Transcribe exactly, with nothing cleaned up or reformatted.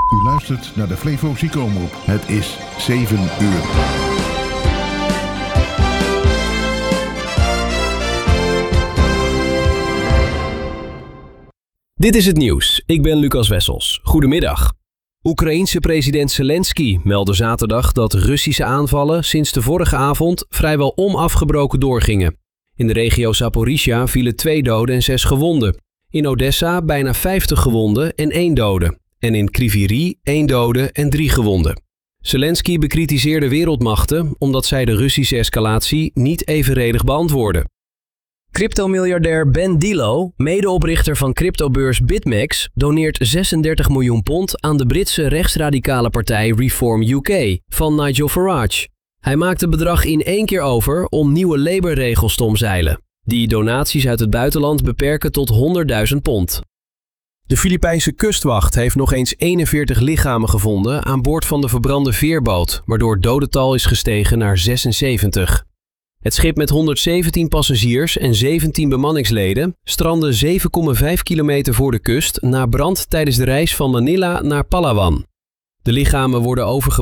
U luistert naar de Flevo Psychomroep. Het is zeven uur. Dit is het nieuws. Ik ben Lucas Wessels. Goedemiddag. Oekraïense president Zelensky meldde zaterdag dat Russische aanvallen sinds de vorige avond vrijwel onafgebroken doorgingen. In de regio Zaporizhia vielen twee doden en zes gewonden. In Odessa bijna vijftig gewonden en één dode. En in Kryvyi één dode en drie gewonden. Zelensky bekritiseerde wereldmachten omdat zij de Russische escalatie niet evenredig beantwoorden. Cryptomiljardair Ben Dillo, medeoprichter van cryptobeurs BitMEX, doneert zesendertig miljoen pond aan de Britse rechtsradicale partij Reform U K van Nigel Farage. Hij maakt het bedrag in één keer over om nieuwe Labour-regels te omzeilen, die donaties uit het buitenland beperken tot honderdduizend pond. De Filipijnse kustwacht heeft nog eens eenenveertig lichamen gevonden aan boord van de verbrande veerboot, waardoor het dodental is gestegen naar zesenzeventig. Het schip met honderdzeventien passagiers en zeventien bemanningsleden strandde zeven komma vijf kilometer voor de kust na brand tijdens de reis van Manila naar Palawan. De lichamen worden overgebracht